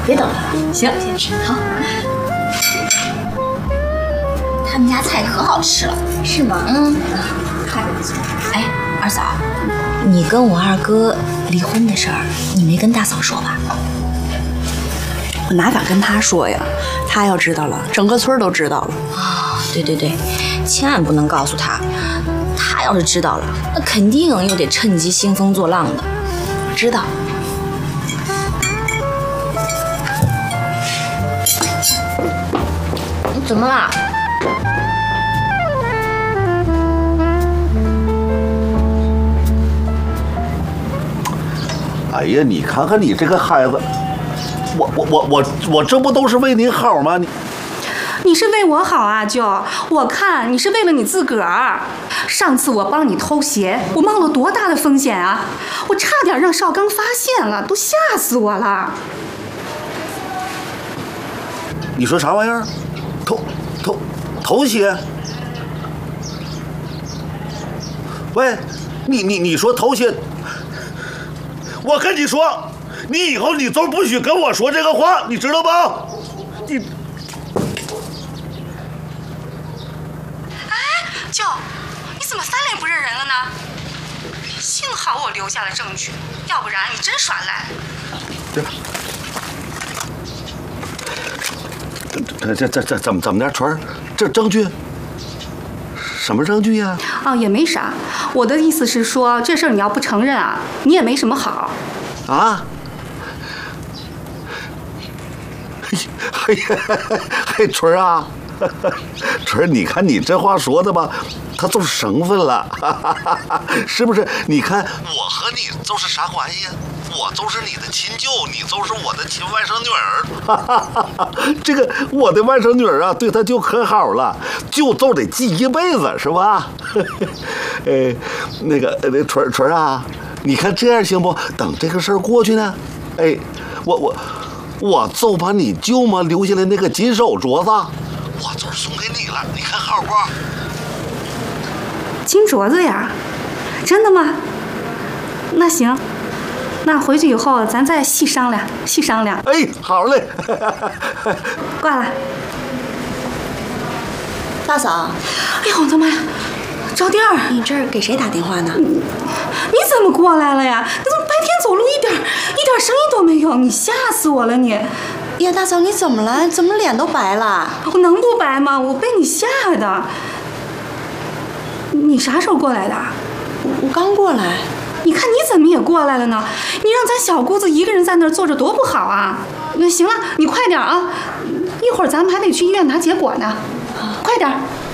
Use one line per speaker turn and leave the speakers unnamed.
别等了。行，先吃。好。他们家菜可好吃了，是吗？嗯，看着不错。哎，二嫂，你跟我二哥离婚的事儿，你没跟大嫂说吧？
我哪敢跟他说呀？他要知道了，整个村都知道了。
啊，对对对，千万不能告诉他。他要是知道了，那肯定又得趁机兴风作浪的。我知道。你怎么啦？
哎呀，你看看你这个孩子，我这不都是为您好吗？
你是为我好啊，舅。我看你是为了你自个儿。上次我帮你偷鞋，我冒了多大的风险啊！我差点让少刚发现了，都吓死我了。
你说啥玩意儿？偷鞋？喂，你说偷鞋？我跟你说，你以后你就不许跟我说这个话，你知道吧？你。
哎，舅，你怎么翻脸不认人了呢？幸好我留下了证据，要不然你真耍赖。
这怎么的，春儿？这证据？什么证据呀？
哦，也没啥。我的意思是说，这事儿你要不承认啊，你也没什么好。
啊？哎呀，春儿啊，春儿，你看你这话说的吧，他就是生分了，是不是？你看我和你就是啥关系呀？我就是你的亲舅，你就是我的亲外甥女儿。这个我的外甥女儿啊，对他就可好了，就得记一辈子，是吧？那个春啊，你看这样行不？等这个事儿过去呢，哎，我就把你舅妈留下来那个金手镯子，我就送给你了，你看好不？
金镯子呀？真的吗？那行。那回去以后咱再细商量，细商量。
哎，好嘞。
挂了。
大嫂，
哎呦我的妈呀，招娣儿，
你这儿给谁打电话呢？
你怎么过来了呀？你怎么白天走路一点声音都没有？你吓死我了你！
呀，大嫂你怎么了？怎么脸都白了？
我能不白吗？我被你吓的。你啥时候过来的？
我刚过来。
你看你怎么也过来了呢？你让咱小姑子一个人在那儿坐着多不好啊！那行了，你快点啊，一会儿咱们还得去医院拿结果呢，快点。